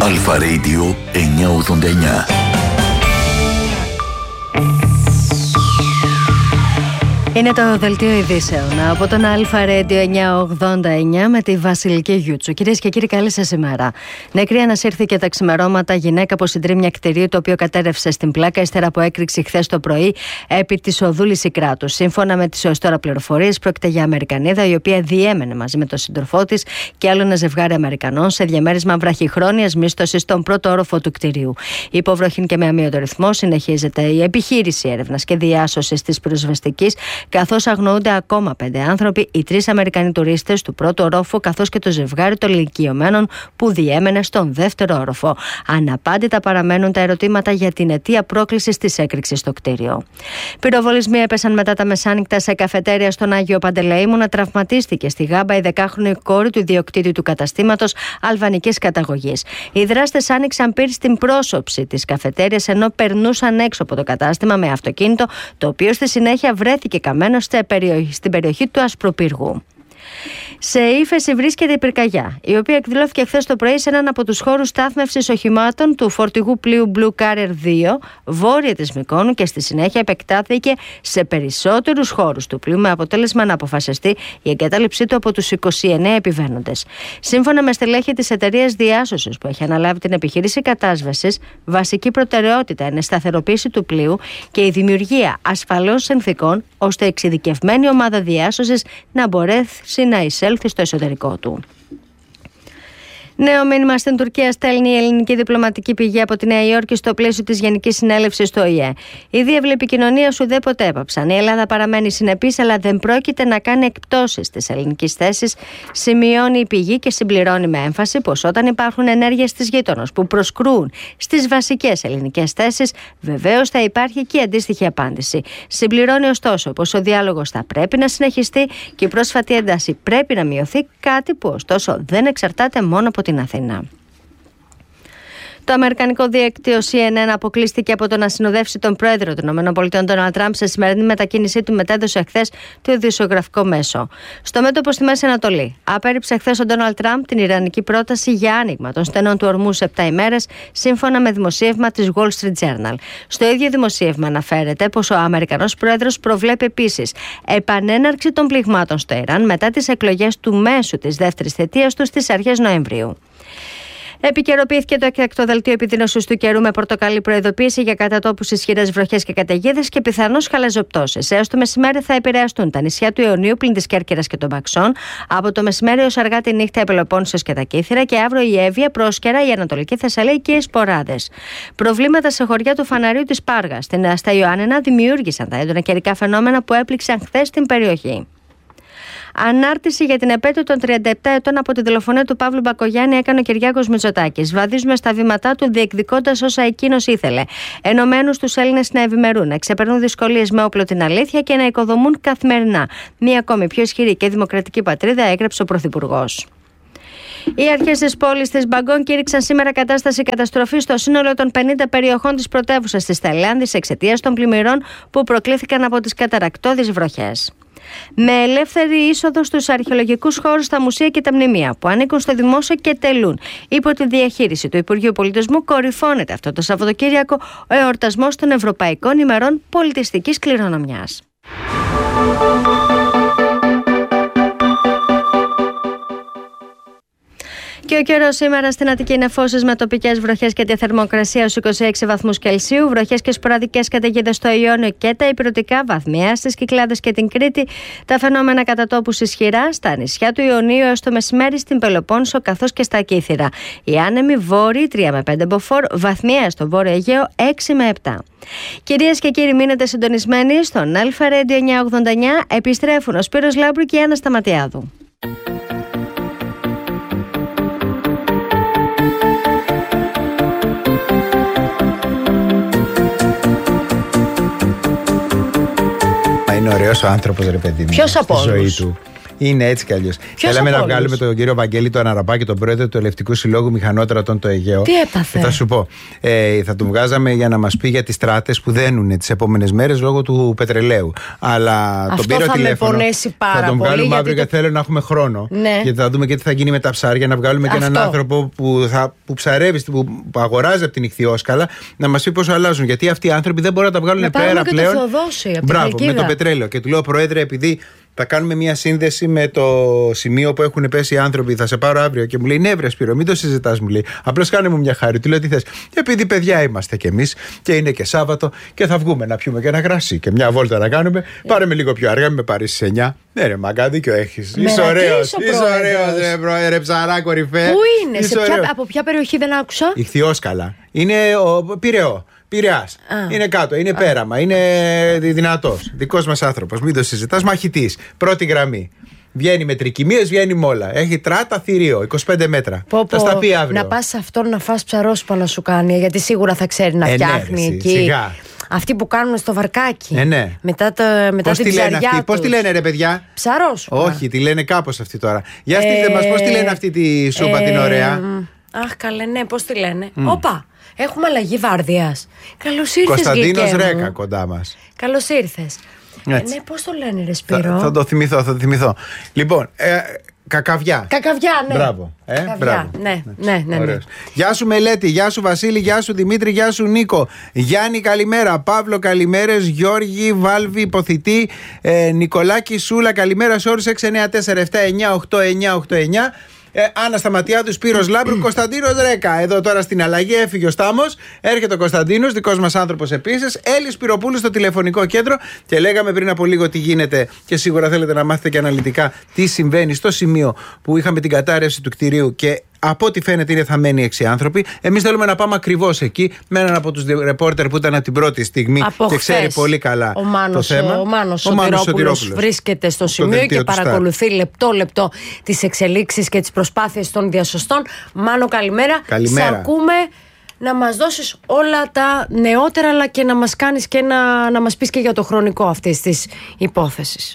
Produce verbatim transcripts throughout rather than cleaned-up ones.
Αλφα Radio εννιακόσια ογδόντα εννιά. Είναι το δελτίο ειδήσεων από τον Αλφα Radio εννιακόσια ογδόντα εννιά με τη Βασιλική Γιούτσου. Κυρίες και κύριοι, καλή σας ημέρα. Νεκρή ανασύρθηκε τα ξημερώματα γυναίκα από συντρίμμια κτηρίου, το οποίο κατέρευσε στην Πλάκα ύστερα από έκρηξη χθες το πρωί επί της οδού Λυσικράτου. Σύμφωνα με τις έως τώρα πληροφορίες, πρόκειται για Αμερικανίδα, η οποία διέμενε μαζί με τον σύντροφό της και άλλο ένα ζευγάρι Αμερικανών σε διαμέρισμα βραχυχρόνιας μίσθωσης στον πρώτο όροφο του κτηρίου. Υποβροχήν και με αμύωτο ρυθμό συνεχίζεται η επιχείρηση έρευνας και διάσωσης της πυροσβεστικής, καθώς αγνοούνται ακόμα πέντε άνθρωποι, οι τρεις Αμερικανοί τουρίστες του πρώτου ορόφου, καθώς και το ζευγάρι των ηλικιωμένων που διέμενε στον δεύτερο όροφο. Αναπάντητα παραμένουν τα ερωτήματα για την αιτία πρόκλησης της έκρηξης στο κτίριο. Πυροβολισμοί έπεσαν μετά τα μεσάνυχτα σε καφετέρια στον Άγιο Παντελεήμονα. Τραυματίστηκε στη Γάμπα η δεκάχρονη κόρη του ιδιοκτήτη του καταστήματος αλβανικής καταγωγής. Οι δράστες άνοιξαν πυρ στην πρόσωψη της καφετέριας ενώ περνούσαν έξω από το κατάστημα με αυτοκίνητο, το οποίο στη συνέχεια βρέθηκε καμένο στην περιοχή του Ασπροπύργου. Σε ύφεση βρίσκεται η πυρκαγιά, η οποία εκδηλώθηκε χθες το πρωί σε έναν από τους χώρους στάθμευσης οχημάτων του φορτηγού πλοίου Blue Carrier δύο, βόρεια της Μυκόνου, και στη συνέχεια επεκτάθηκε σε περισσότερους χώρους του πλοίου, με αποτέλεσμα να αποφασιστεί η εγκατάλειψή του από τους είκοσι εννέα επιβαίνοντες. Σύμφωνα με στελέχη της εταιρείας διάσωσης που έχει αναλάβει την επιχείρηση κατάσβεσης, βασική προτεραιότητα είναι η σταθεροποίηση του πλοίου και η δημιουργία ασφαλών συνθηκών, ώστε η εξειδικευμένη ομάδα διάσωσης να μπορέσει να εισέλθει στο εσωτερικό του. Νέο μήνυμα στην Τουρκία στέλνει η ελληνική διπλωματική πηγή από τη Νέα Υόρκη στο πλαίσιο της Γενικής Συνέλευσης του Ο Η Ε. Οι διεύλοι επικοινωνίας ουδέποτε έπαψαν. Η Ελλάδα παραμένει συνεπής, αλλά δεν πρόκειται να κάνει εκπτώσεις της ελληνικής θέσης, σημειώνει η πηγή και συμπληρώνει με έμφαση πως όταν υπάρχουν ενέργειες της γείτονος που προσκρούν στις βασικές ελληνικές θέσεις, βεβαίως θα υπάρχει και αντίστοιχη απάντηση. Συμπληρώνει ωστόσο πως ο διάλογος θα πρέπει να συνεχιστεί και η πρόσφατη ένταση πρέπει να μειωθεί, κάτι που ωστόσο δεν εξαρτάται μόνο από την Αθήνα. Το αμερικανικό δίκτυο Σι Εν Εν αποκλείστηκε από το να συνοδεύσει τον πρόεδρο των ΗΠΑ, Ντόναλντ Τραμπ, σε σημερινή μετακίνησή του, μετέδωσε χθες το ειδησιογραφικό μέσο. Στο μέτωπο στη Μέση Ανατολή, απέρριψε χθες ο Ντόναλντ Τραμπ την ιρανική πρόταση για άνοιγμα των στενών του ορμού σε επτά ημέρες, σύμφωνα με δημοσίευμα της Wall Street Journal. Στο ίδιο δημοσίευμα αναφέρεται πως ο Αμερικανός πρόεδρος προβλέπει επίσης επανέναρξη των πληγμάτων στο Ιράν μετά τις εκλογές του μέσου της δεύτερης θητείας του στις αρχές Νοεμβρίου. Επικαιροποιήθηκε το έκτακτο δελτίο επιδείνωσης του καιρού με πορτοκαλί προειδοποίηση για κατατόπους ισχυρές βροχές και καταιγίδες και πιθανώς χαλαζοπτώσεις. Έως το μεσημέρι θα επηρεαστούν τα νησιά του Ιωνίου πλην της Κέρκυρας και των Παξών. Από το μεσημέρι ως αργά τη νύχτα η Πελοπόννησος και τα Κύθυρα, και αύριο η Εύβοια, Πρόσκαιρα, η Ανατολική Θεσσαλία και οι Σποράδες. Προβλήματα σε χωριά του Φαναρίου της Πάργας, στα Ιωάννινα, δημιούργησαν τα έντονα καιρικά φαινόμενα που έπληξαν χθες την περιοχή. Ανάρτηση για την επέτειο των τριάντα επτά ετών από τη δολοφονία του Παύλου Μπακογιάννη έκανε ο Κυριάκος Μητσοτάκης. Βαδίζουμε στα βήματά του, διεκδικώντας όσα εκείνος ήθελε. Ενωμένους τους Έλληνες να ευημερούν, να ξεπερνούν δυσκολίες με όπλο την αλήθεια και να οικοδομούν καθημερινά μια ακόμη πιο ισχυρή και δημοκρατική πατρίδα, έγραψε ο Πρωθυπουργός. Οι αρχές της πόλης της Μπαγκόν κήρυξαν σήμερα κατάσταση καταστροφής στο σύνολο των πενήντα περιοχών της πρωτεύουσας της Ταϊλάνδης εξαιτίας των πλημμυρών που προκλήθηκαν από τις καταρρακτώδεις βροχές. Με ελεύθερη είσοδο στους αρχαιολογικούς χώρους, τα μουσεία και τα μνημεία που ανήκουν στο δημόσιο και τελούν υπό τη διαχείριση του Υπουργείου Πολιτισμού, κορυφώνεται αυτό το Σαββατοκύριακο ο εορτασμός των Ευρωπαϊκών ημερών πολιτιστικής κληρονομιάς. Και ο καιρός σήμερα στην Αττική είναι φώσες με τοπικές βροχές και τη θερμοκρασία ως είκοσι έξι βαθμούς Κελσίου, βροχές και σποραδικές καταιγίδες στο Ιόνιο και τα Ηπειρωτικά, βαθμιά στις Κυκλάδες και την Κρήτη, τα φαινόμενα κατά τόπους ισχυρά στα νησιά του Ιωνίου έως το μεσημέρι στην Πελοπόννησο καθώς και στα Κύθυρα. Οι άνεμοι βόρειοι τρία με πέντε μποφόρ, βαθμιά στο Βόρειο Αιγαίο έξι με επτά. Κυρίες και κύριοι, μείνετε συντονισμένοι στον Αλφα Radio εννιακόσια ογδόντα εννιά. Επιστρέφουν ο Σπύρος Λάμπρου και η Άννα Σταματιάδου. Είναι ωραίος ο άνθρωπος, ρε παιδί μου. Ποιος από στη ζωή όλους? του. Είναι έτσι κι αλλιώς. Θέλαμε να βγάλουμε τον κύριο Βαγγέλη τον Αραπάκη, τον πρόεδρο του Ελευτικού Συλλόγου Μηχανότρατων το Αιγαίο. Τι έπαθε? Θα σου πω. Ε, θα τον βγάζαμε για να μας πει για τις τράτες που δένουν τις επόμενες μέρες λόγω του πετρελαίου. Αλλά αυτό τον πήρε θα τηλέφωνο. Με πονέσει πάρα θα τον πολύ, βγάλουμε αύριο γιατί το... θέλω να έχουμε χρόνο. Ναι. Γιατί θα δούμε και τι θα γίνει με τα ψάρια. Να βγάλουμε και αυτό. έναν άνθρωπο που, θα, που ψαρεύει, που, που αγοράζει από την ιχθυόσκαλα, να μας πει πόσο αλλάζουν. Γιατί αυτοί οι άνθρωποι δεν μπορούν να τα βγάλουν πέρα πλέον. Θεοδόση, Μπράβο, με το πετρέλαιο. Και του λέω, Πρόεδρε, επειδή θα κάνουμε μια σύνδεση με το σημείο που έχουν πέσει οι άνθρωποι, θα σε πάρω αύριο. Και μου λέει, ναι, βρε Σπύρο, μην το συζητάς, μου λέει. Απλώς κάνε μου μια χάρη. Του λέω, τι θες? Επειδή παιδιά είμαστε κι εμείς και είναι και Σάββατο και θα βγούμε να πιούμε και ένα γρασί και μια βόλτα να κάνουμε. Πάρε με λίγο πιο αργά, μην με πάρει στις εννιά. Ναι, ρε μαγκά, δίκιο έχεις. Είσαι ωραίος, είσαι ωραίος, ρε Πρόεδρε, ψαρά κορυφαία. Πού είναι, σε ποια, από ποια περιοχή δεν άκουσα? Ιχθυόσκαλα. Είναι ο Πειραιό. Πειραιάς. Είναι κάτω, είναι Α. πέραμα, είναι δυνατός. Δικός μας άνθρωπος. Μην το συζητάς. Μαχητής. Πρώτη γραμμή. Βγαίνει με τρικυμίες, βγαίνει με όλα. Έχει τράτα θηρίο, είκοσι πέντε μέτρα. Πω, πω, θα στα πει αύριο. Να πας σε αυτόν να φας ψαρόσπα να σου κάνει, γιατί σίγουρα θα ξέρει να ε, φτιάχνει ναι, εκεί. Σιγά. Αυτοί που κάνουν στο βαρκάκι. Ε, ναι. Μετά, το, μετά πώς την τη λένε ψαριά αυτοί, πώς τη λένε ρε παιδιά? Ψαρόσπα. Όχι, τη λένε κάπως αυτή τώρα. Για στείλτε ε, μας πώς τη λένε αυτή τη σούπα ε, την ωραία. Αχ καλέ, ναι, πώς τη λένε? Mm. Όπα, έχουμε αλλαγή βάρδιας. Καλώς ήρθες, Κωνσταντίνος Ρέκα κοντά μας. Καλώς ήρθες. Ε, ναι, πώς το λένε ρε Σπύρο? Θα, θα το θυμηθώ, θα το θυμηθώ. Λοιπόν, ε, Κακαβιά. Κακαβιά, ναι. Μπράβο. Ε, Κακαβιά, μπράβο. Ναι, ναι, ναι, ναι. Γεια σου Μελέτη, γεια σου Βασίλη, γεια σου Δημήτρη, γεια σου Νίκο. Γιάννη, καλημέρα. Παύλο, καλημέρες. Γιώργη, Βάλβη, υποθητή. Ε, Νικολάκη, Σούλα, καλημέρα σε όλους. έξι εννιά τέσσερα επτά εννιά οκτώ εννιά οκτώ εννιά. Ε, Άννα Σταματιάδου, Σπύρος Λάμπρου, Κωνσταντίνος Ρέκα. Εδώ τώρα στην αλλαγή έφυγε ο Στάμος. Έρχεται ο Κωνσταντίνος, δικός μας άνθρωπος επίσης. Έλλης Σπυροπούλου στο τηλεφωνικό κέντρο. Και λέγαμε πριν από λίγο τι γίνεται. Και σίγουρα θέλετε να μάθετε και αναλυτικά τι συμβαίνει στο σημείο που είχαμε την κατάρρευση του κτηρίου. Και από ό,τι φαίνεται είναι θαμμένοι έξι άνθρωποι. Εμείς θέλουμε να πάμε ακριβώς εκεί με έναν από τους ρεπόρτερ που ήταν από την πρώτη στιγμή από και ξέρει πολύ καλά ο Μάνος, το θέμα. Ο Μάνος Σωτηρόπουλος βρίσκεται στο σημείο και παρακολουθεί λεπτό-λεπτό τις εξελίξεις και τις προσπάθειες των διασωστών. Μάνο, καλημέρα. Καλημέρα. Σ' ακούμε να μας δώσεις όλα τα νεότερα, αλλά και να μας κάνεις και να, να μας πεις και για το χρονικό αυτής της υπόθεσης.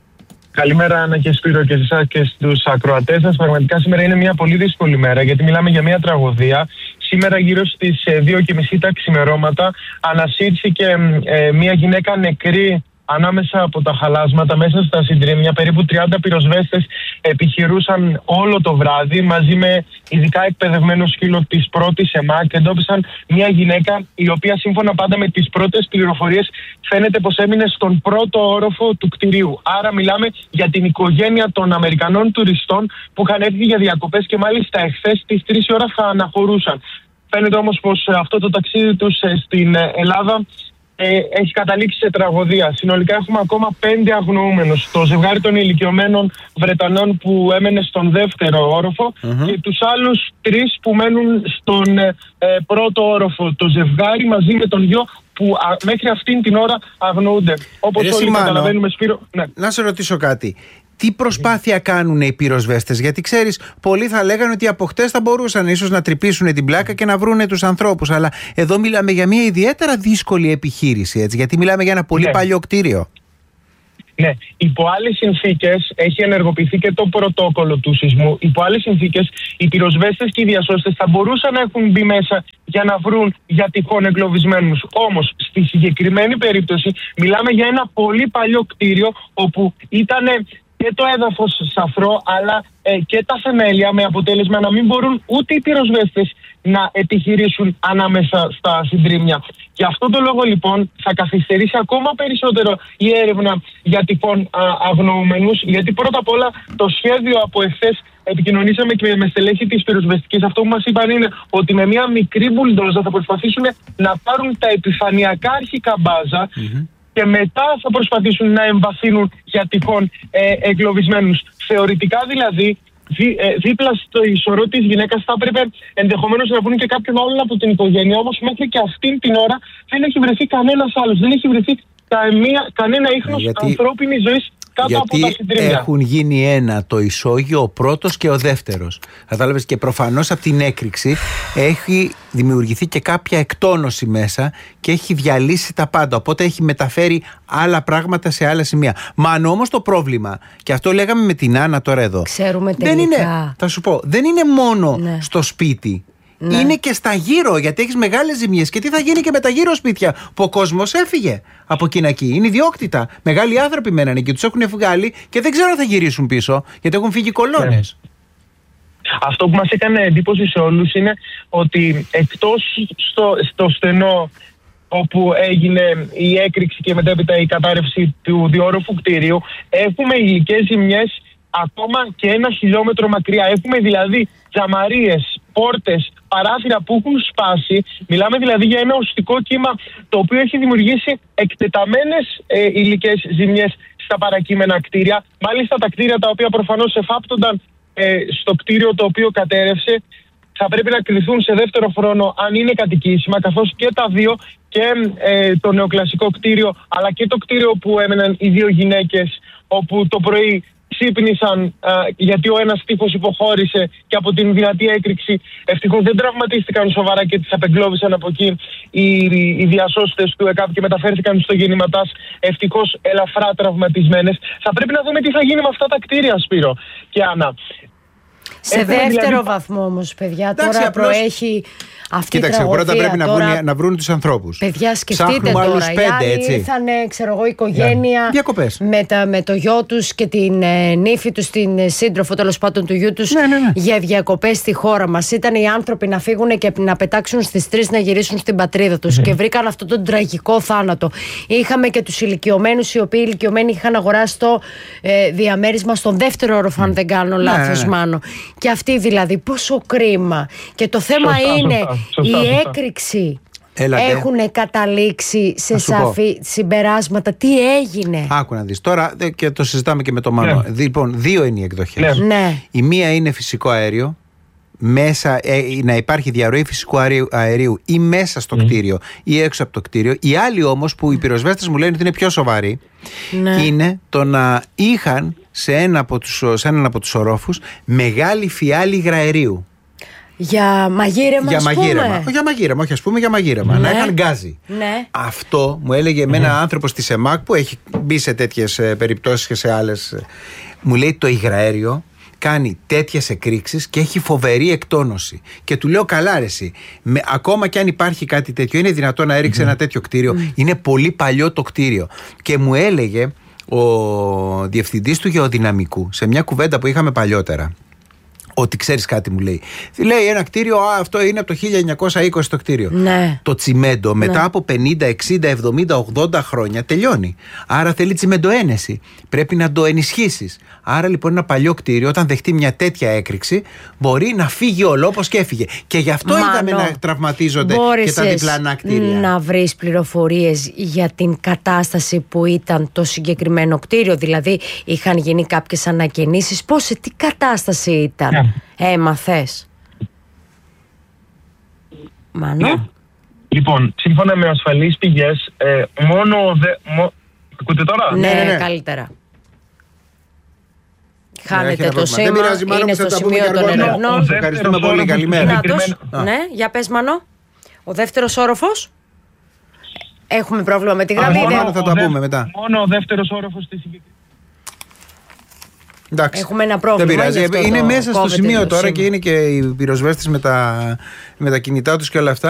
Καλημέρα Άννα και Σπύρο και σε εσάς και στους ακροατές σας. Πραγματικά σήμερα είναι μια πολύ δύσκολη μέρα, γιατί μιλάμε για μια τραγωδία. Σήμερα γύρω στις δύο και μισή τα ξημερώματα ανασύρθηκε ε, μια γυναίκα νεκρή ανάμεσα από τα χαλάσματα, μέσα στα συντρίμμια. Περίπου τριάντα πυροσβέστες επιχειρούσαν όλο το βράδυ μαζί με ειδικά εκπαιδευμένο σκύλο της πρώτης ΕΜΑ και εντόπισαν μια γυναίκα η οποία σύμφωνα πάντα με τις πρώτες πληροφορίες φαίνεται πως έμεινε στον πρώτο όροφο του κτηρίου. Άρα μιλάμε για την οικογένεια των Αμερικανών τουριστών που είχαν έρθει για διακοπές και μάλιστα εχθές τις τρεις η ώρα θα αναχωρούσαν. Φαίνεται όμως πως αυτό το ταξίδι τους στην Ελλάδα Ε, έχει καταλήξει σε τραγωδία. Συνολικά έχουμε ακόμα πέντε αγνοούμενους. Το ζευγάρι των ηλικιωμένων Βρετανών που έμενε στον δεύτερο όροφο mm-hmm. και τους άλλους τρεις που μένουν στον ε, πρώτο όροφο. Το ζευγάρι μαζί με τον γιο που α, μέχρι αυτήν την ώρα αγνοούνται. Όπως όλοι Μάνο, καταλαβαίνουμε, Σπύρο. Ναι. Να σε ρωτήσω κάτι. Τι προσπάθεια κάνουν οι πυροσβέστες? Γιατί ξέρεις, πολλοί θα λέγανε ότι από χτες θα μπορούσαν ίσως να τρυπήσουν την πλάκα και να βρούνε τους ανθρώπους. Αλλά εδώ μιλάμε για μια ιδιαίτερα δύσκολη επιχείρηση, έτσι, γιατί μιλάμε για ένα πολύ ναι. παλιό κτίριο. Ναι, υπό άλλες συνθήκες έχει ενεργοποιηθεί και το πρωτόκολλο του σεισμού. Υπό άλλες συνθήκες οι πυροσβέστες και οι διασώστες θα μπορούσαν να έχουν μπει μέσα για να βρουν για τυχόν εγκλωβισμένους. Όμως στη συγκεκριμένη περίπτωση μιλάμε για ένα πολύ παλιό κτίριο όπου ήταν και το έδαφος σαφρό, αλλά ε, και τα θεμέλια, με αποτέλεσμα να μην μπορούν ούτε οι πυροσβέστες να επιχειρήσουν ανάμεσα στα συντρίμμια. Γι' αυτό το λόγο λοιπόν θα καθυστερήσει ακόμα περισσότερο η έρευνα για τυχόν αγνοούμενους, γιατί πρώτα απ' όλα το σχέδιο από εχθές επικοινωνήσαμε και με στελέχη της πυροσβεστικής. Αυτό που μας είπαν είναι ότι με μια μικρή μπουλντόζα θα προσπαθήσουν να πάρουν τα επιφανειακά αρχικά μπάζα mm-hmm. και μετά θα προσπαθήσουν να εμβαθύνουν για τυχόν ε, εγκλωβισμένους. Θεωρητικά δηλαδή, δί, ε, δίπλα στο ισορρό της γυναίκας θα έπρεπε ενδεχομένως να βρουν και κάποιον άλλον από την οικογένεια. Όμως μέχρι και αυτήν την ώρα δεν έχει βρεθεί κανένας άλλος. Δεν έχει βρεθεί καμία, κανένα ίχνος γιατί... ανθρώπινης ζωής κάτω Γιατί από τα συντρίμια. Έχουν γίνει ένα το ισόγειο, ο πρώτος και ο δεύτερος. Κατάλαβες, και προφανώς από την έκρηξη έχει δημιουργηθεί και κάποια εκτόνωση μέσα και έχει διαλύσει τα πάντα. Οπότε έχει μεταφέρει άλλα πράγματα σε άλλα σημεία. Μαν όμως το πρόβλημα, και αυτό λέγαμε με την Άννα τώρα εδώ. Ξέρουμε τελικά. Δεν είναι, θα σου πω, δεν είναι μόνο ναι. στο σπίτι. Ναι. Είναι και στα γύρω, γιατί έχεις μεγάλες ζημιές. Και τι θα γίνει και με τα γύρω σπίτια που ο κόσμος έφυγε από εκείνα εκεί. Είναι ιδιόκτητα. Μεγάλοι άνθρωποι μένανε και τους έχουν βγάλει και δεν ξέρω αν θα γυρίσουν πίσω, γιατί έχουν φύγει κολόνες. Ναι. Αυτό που μας έκανε εντύπωση σε όλους είναι ότι εκτός στο, στο στενό όπου έγινε η έκρηξη και μετέπειτα η κατάρρευση του διόρροφου κτηρίου, έχουμε υλικές ζημιές ακόμα και ένα χιλιόμετρο μακριά. Έχουμε δηλαδή τζαμαρίες, πόρτες, παράθυρα που έχουν σπάσει. Μιλάμε δηλαδή για ένα οστικό κύμα το οποίο έχει δημιουργήσει εκτεταμένες ε, υλικές ζημιές στα παρακείμενα κτίρια. Μάλιστα τα κτίρια τα οποία προφανώς εφάπτονταν ε, στο κτίριο το οποίο κατέρευσε θα πρέπει να κληθούν σε δεύτερο χρόνο αν είναι κατοικήσιμα, καθώς και τα δύο, και ε, το νεοκλασικό κτίριο αλλά και το κτίριο που έμεναν οι δύο γυναίκες, όπου το πρωί ξύπνησαν α, γιατί ο ένας τείχος υποχώρησε και από την δυνατή έκρηξη ευτυχώς δεν τραυματίστηκαν σοβαρά και τις απεγκλώβησαν από εκεί οι, οι διασώστες του ΕΚΑΒ και μεταφέρθηκαν στο γεννηματάς ευτυχώς ελαφρά τραυματισμένες. Θα πρέπει να δούμε τι θα γίνει με αυτά τα κτίρια, Σπύρο και Άννα. Σε Έχουμε δεύτερο δηλαδή... βαθμό όμως, παιδιά, Εντάξει, τώρα απλώς... προέχει αυτή η Κοίταξε, τραγωδία. Πρώτα πρέπει να, τώρα... βρουν, να βρουν τους ανθρώπους. Παιδιά, σκεφτείτε Ψάχνουμε τώρα. άλλους πέντε, οι άλλοι έτσι. ήρθανε, ξέρω εγώ, οικογένεια yeah. με, τα, με το γιο τους και την ε, νύφη τους, την ε, σύντροφο τέλος πάντων του γιού τους, ναι, ναι, ναι. για διακοπές στη χώρα μας. Ήταν οι άνθρωποι να φύγουν και να πετάξουν στις τρεις να γυρίσουν στην πατρίδα τους mm. και βρήκαν αυτόν τον τραγικό θάνατο. Είχαμε και τους ηλικιωμένους, οι οποίοι ηλικιωμένοι είχαν αγοράσει το ε, διαμέρισμα στον δεύτερο όροφο, mm. αν δεν κάνω λάθος, ναι, ναι. Μάνο. Και αυτοί δηλαδή, πόσο κρίμα. Και το θέμα σωστά, είναι σωστά, σωστά, η σωστά. έκρηξη. Έχουν καταλήξει σε σαφή συμπεράσματα. Τι έγινε? Άκου να δεις. Τώρα και το συζητάμε και με το Μανώ. Ναι. Λοιπόν, δύο είναι οι εκδοχές. Ναι. Ναι. Η μία είναι φυσικό αέριο. Μέσα, ε, να υπάρχει διαρροή φυσικού αερίου, αερίου ή μέσα στο mm. κτίριο ή έξω από το κτίριο. Η άλλη όμως, που οι πυροσβέστες μου λένε ότι είναι πιο σοβαρή, ναι. είναι το να είχαν σε, ένα από τους, σε έναν από τους ορόφους μεγάλη φιάλη υγραερίου. Για μαγείρεμα, για ας μαγείρεμα. πούμε. Για μαγείρεμα, όχι, ας πούμε για μαγείρεμα. Ναι. Να είχαν γκάζι. Ναι. Αυτό μου έλεγε με ένα mm. άνθρωπος της ΕΜΑΚ που έχει μπει σε τέτοιες ε, περιπτώσεις και σε άλλες. Ε, μου λέει το υγραέριο κάνει τέτοιες εκρήξεις και έχει φοβερή εκτόνωση. Και του λέω, καλά ρε εσύ, με, ακόμα και αν υπάρχει κάτι τέτοιο, είναι δυνατόν να έριξε mm. ένα τέτοιο κτίριο? Mm. Είναι πολύ παλιό το κτίριο. Και μου έλεγε ο διευθυντής του γεωδυναμικού σε μια κουβέντα που είχαμε παλιότερα, ότι ξέρεις κάτι, μου λέει. Λέει ένα κτίριο, α, αυτό είναι από το χίλια εννιακόσια είκοσι το κτίριο. Ναι. Το τσιμέντο μετά ναι. από πενήντα, εξήντα, εβδομήντα, ογδόντα χρόνια τελειώνει. Άρα θέλει τσιμεντοένεση. Πρέπει να το ενισχύσεις. Άρα λοιπόν ένα παλιό κτίριο, όταν δεχτεί μια τέτοια έκρηξη, μπορεί να φύγει όλο όπως και έφυγε. Και γι' αυτό Μάνο, είδαμε να τραυματίζονται και τα διπλανά κτίρια. Να βρεις πληροφορίες για την κατάσταση που ήταν το συγκεκριμένο κτίριο? Δηλαδή, είχαν γίνει κάποιες ανακαινήσεις? Πώς, σε τι κατάσταση ήταν? Yeah. Έμαθες? Μάνο. Yeah. Λοιπόν, σύμφωνα με ασφαλείς πηγές, ε, μόνο... Δε, μο... Ακούτε τώρα? Ναι, ναι, ναι, καλύτερα. Χάνετε το σήμα, είναι στο σημείο των ερευνών. Ευχαριστούμε πολύ, καλημέρα. Ναι, για πες Μάνο. Ο δεύτερος όροφος. Έχουμε πρόβλημα με τη γραμμή. Μόνο θα τα πούμε μετά. Μόνο ο δεύτερος όροφος της συγκεκριμένης. Εντάξει. Έχουμε ένα πρόβλημα. Δεν πειράζει. Είναι μέσα στο σημείο τώρα και είναι και οι πυροσβέστες με τα, με τα κινητά τους και όλα αυτά.